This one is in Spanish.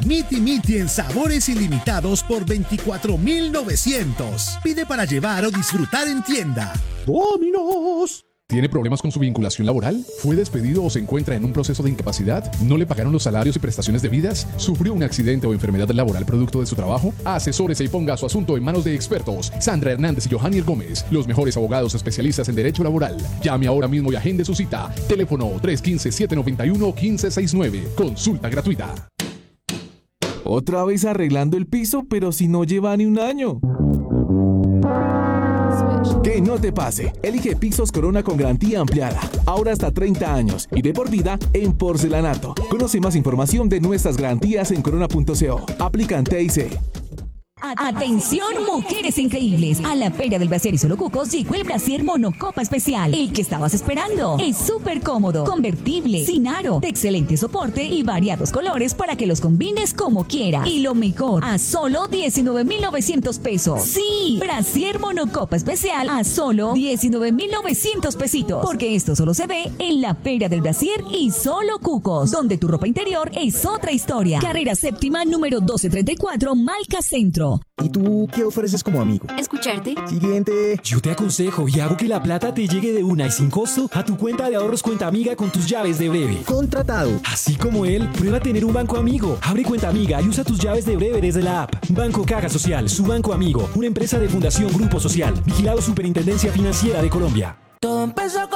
Miti Miti en sabores ilimitados por 24,900. Pide para llevar o disfrutar en tienda. ¡Dominos! ¿Tiene problemas con su vinculación laboral? ¿Fue despedido o se encuentra en un proceso de incapacidad? ¿No le pagaron los salarios y prestaciones debidas? ¿Sufrió un accidente o enfermedad laboral producto de su trabajo? Asesórese y ponga su asunto en manos de expertos. Sandra Hernández y Johannier Gómez, los mejores abogados especialistas en derecho laboral. Llame ahora mismo y agende su cita. Teléfono 315-791-1569. Consulta gratuita. Otra vez arreglando el piso, pero si no lleva ni un año. Que no te pase. Elige Pisos Corona con garantía ampliada. Ahora hasta 30 años y de por vida en porcelanato. Conoce más información de nuestras garantías en corona.co. Aplican TIC. Atención, mujeres increíbles. A la Feria del Brasier y Solo Cucos llegó el Brasier Monocopa Especial. El que estabas esperando. Es súper cómodo, convertible, sin aro, de excelente soporte y variados colores para que los combines como quieras. Y lo mejor, a solo 19,900 pesos. Sí, Brasier Monocopa Especial a solo 19,900 pesitos. Porque esto solo se ve en la Feria del Brasier y Solo Cucos, donde tu ropa interior es otra historia. Carrera Séptima, número 1234, Malca Centro. ¿Y tú qué ofreces como amigo? Escucharte. Siguiente. Yo te aconsejo y hago que la plata te llegue de una y sin costo a tu cuenta de ahorros Cuenta Amiga con tus llaves de Breve. Contratado. Así como él, prueba a tener un banco amigo. Abre Cuenta Amiga y usa tus llaves de Breve desde la app. Banco Caja Social, su banco amigo. Una empresa de Fundación Grupo Social. Vigilado Superintendencia Financiera de Colombia. Todo empezó